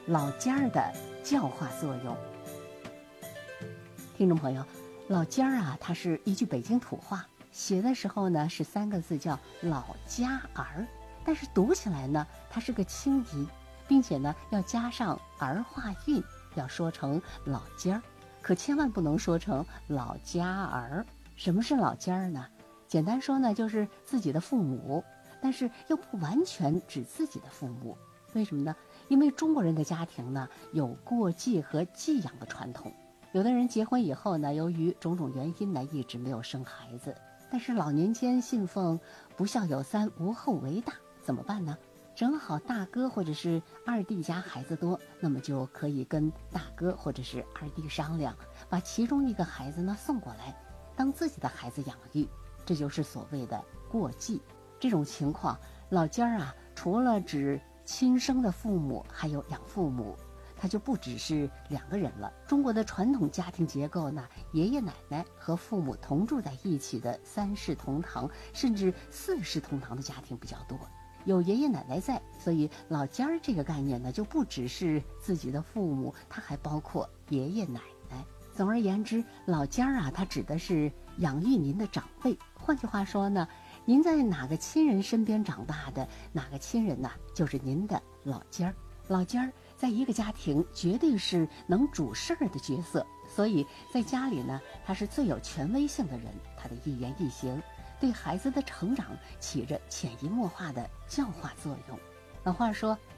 老家儿的教化作用。听众朋友，老家儿啊，它是一句北京土话，写的时候呢是3个字叫老家儿，但是读起来呢它是个清音，并且呢要加上儿化韵，要说成老家儿，可千万不能说成老家儿。什么是老家儿呢？简单说呢就是自己的父母，但是又不完全指自己的父母。为什么呢？因为中国人的家庭呢有过继和寄养的传统，有的人结婚以后呢，由于种种原因呢，一直没有生孩子。但是老年间信奉不孝有三，无后为大，怎么办呢？正好大哥或者是二弟家孩子多，那么就可以跟大哥或者是二弟商量，把其中一个孩子呢送过来，当自己的孩子养育，这就是所谓的过继。这种情况，老家儿啊，除了指亲生的父母，还有养父母，它就不只是2个人了。中国的传统家庭结构呢，爷爷奶奶和父母同住在一起的3世同堂，甚至4世同堂的家庭比较多。有爷爷奶奶在，所以老家儿这个概念呢，就不只是自己的父母，它还包括爷爷奶奶。总而言之，老家儿啊，它指的是养育您的长辈。换句话说呢，您在哪个亲人身边长大的，哪个亲人呢，就是您的老家儿。老家儿在一个家庭绝对是能主事儿的角色，所以在家里呢，他是最有权威性的人，他的一言一行对孩子的成长起着潜移默化的教化作用。老话说，